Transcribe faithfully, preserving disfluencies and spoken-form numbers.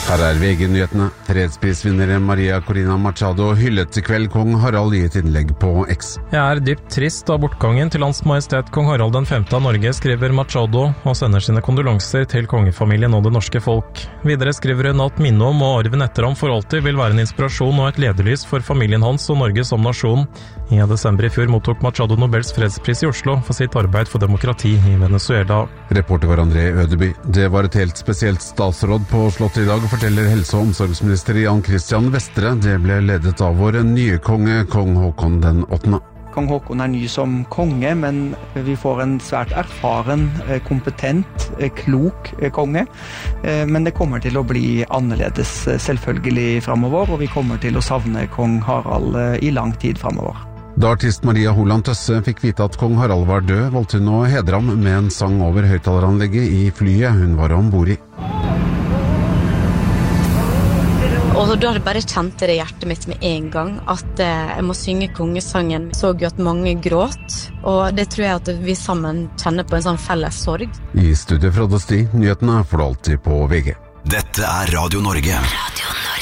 Her er V G-nyhetene. Fredsprisvinnere Maria Corina Machado hyllet I kveld kong Harald I et innlegg på X. Jeg er dypt trist av bortgangen til Hans Majestet kong Harald den femte av Norge, skriver Machado, og sender sine kondolanser til kongefamilien og det norske folk. Videre skriver hun at minnet om og arven etter ham for alltid vil være en inspirasjon og et lederlys for familien hans og Norge som nasjon. I desember I fjor mottok Machado Nobels fredspris I Oslo for sitt arbeid for demokrati I Venezuela. Reporter var André Ødeby. Det var et helt spesielt statsråd på Slottet I dag, forteller helse- og omsorgsminister Jan Christian Vestre. Det ble ledet av vår nye konge, kong Håkon den åttende. Kong Håkon er ny som konge, men vi får en svært erfaren, kompetent, klok konge. Men det kommer til å bli annerledes selvfølgelig fremover, og vi kommer til å savne kong Harald I lang tid fremover. Da artist Maria Holand Tøsse fikk vite at kong Harald var død, valgte hun å hedre ham med en sang over høyttaleranlegget I flyet hun var ombord I. Og da bare kjente det I hjertet mitt med en gang at eh, jeg må synge kongesangen. Jeg så jo at mange gråt, og det tror jeg at vi sammen kjenner på en sånn felles sorg. I studiet fra Dosti, nyhetene får du alltid på V G. Dette er Radio Norge. Radio Norge.